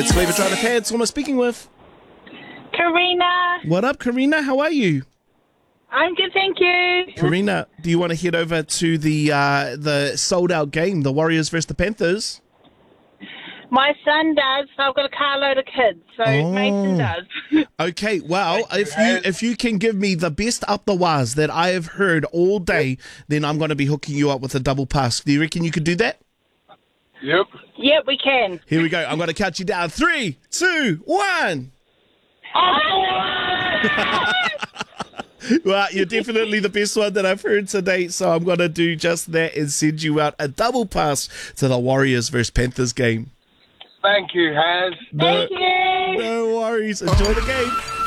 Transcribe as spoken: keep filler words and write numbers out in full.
It's Flavor Try the Pants. Who am I speaking with? Karina. What up, Karina? How are you? I'm good, thank you. Karina, do you want to head over to the uh, the sold out game, the Warriors versus the Panthers? My son does, so I've got a carload of kids, so Oh. Mason does. Okay, well, if you if you can give me the best up the waz that I have heard all day, then I'm going to be hooking you up with a double pass. Do you reckon you could do that? Yep. Yep, we can. Here we go. I'm going to count you down. Three, two, one. Well, you're definitely the best one that I've heard today, so I'm going to do just that and send you out a double pass to the Warriors versus Panthers game. Thank you, Haz. No, Thank you. no worries. Enjoy the game.